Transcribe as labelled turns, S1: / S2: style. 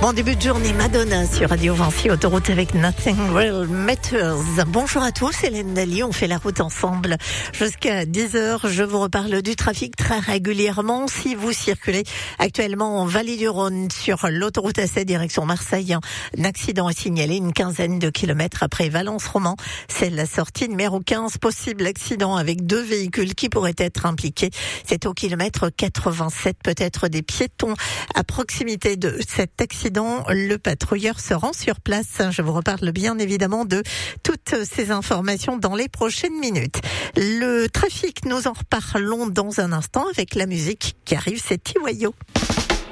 S1: Bon début de journée, Madonna sur Radio Vinci, autoroute avec Nothing Real Matters. Bonjour à tous, Hélène Dalli, on fait la route ensemble jusqu'à 10h. Je vous reparle du trafic très régulièrement. Si vous circulez actuellement en Vallée du Rhône sur l'autoroute A7 direction Marseille, un accident est signalé une quinzaine de kilomètres après Valence-Roman. C'est la sortie numéro 15, possible accident avec 2 véhicules qui pourraient être impliqués. C'est au kilomètre 87, peut-être des piétons à proximité de cet accident. Le patrouilleur se rend sur place. Je vous reparle bien évidemment de toutes ces informations dans les prochaines minutes. Le trafic, nous en reparlons dans un instant avec la musique qui arrive, c'est Tiwayo.